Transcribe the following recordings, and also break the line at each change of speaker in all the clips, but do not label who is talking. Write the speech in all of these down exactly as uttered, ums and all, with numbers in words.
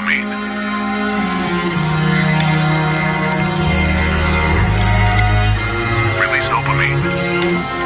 dopamine. Release dopamine.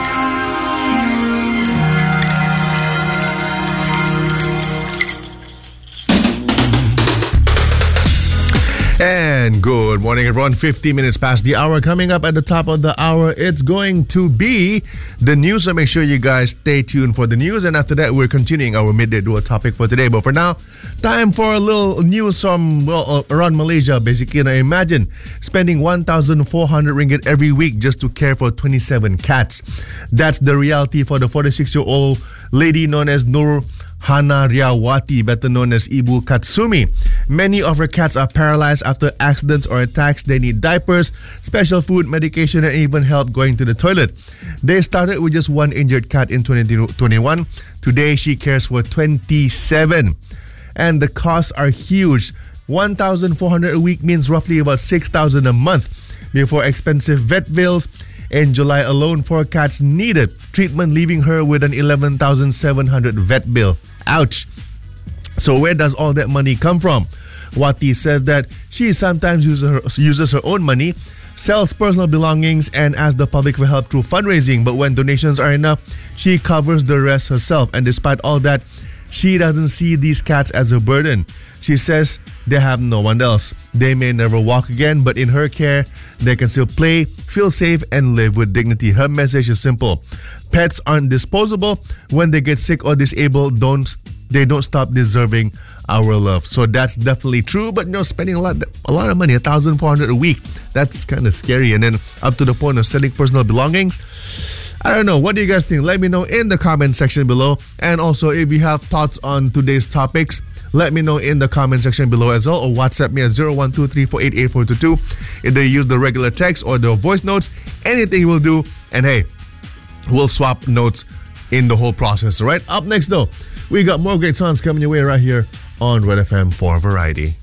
And good morning, everyone. fifty minutes past the hour. Coming up at the top of the hour, it's going to be the news. So make sure you guys stay tuned for the news. And after that, we're continuing our midday duo topic for today. But for now, time for a little news from, well, around Malaysia. Basically, now imagine spending one thousand four hundred ringgit every week just to care for twenty-seven cats. That's the reality for the forty-six-year-old lady known as Nur Hana Riawati, better known as Ibu Katsumi. Many of her cats are paralyzed after accidents or attacks. They need diapers, special food, medication, and even help going to the toilet. They started with just one injured cat in twenty twenty-one. Today, she cares for twenty-seven. And the costs are huge. one thousand four hundred a week means roughly about six thousand a month. Before expensive vet bills, in July alone, four cats needed treatment, leaving her with an eleven thousand seven hundred vet bill. Ouch. So where does all that money come from? Wati says that she sometimes uses her, uses her own money, sells personal belongings, and asks the public for help through fundraising. But when donations are enough, she covers the rest herself. And despite all that, she doesn't see these cats as a burden. She says they have no one else. They may never walk again, but in her care, they can still play, feel safe, and live with dignity. Her message is simple. Pets aren't disposable. When they get sick or disabled, don't they don't stop deserving our love. So that's definitely true. But you know, spending a lot, a lot of money, a thousand four hundred a week, that's kind of scary. And then up to the point of selling personal belongings. I don't know. What do you guys think? Let me know in the comment section below. And also, if you have thoughts on today's topics, let me know in the comment section below as well, or WhatsApp me at zero one two three four eight eight four two two. Either use the regular text or the voice notes, anything will do. And hey, we'll swap notes in the whole process. All right. Up next, though, we got more great songs coming your way right here on Red F M for Variety.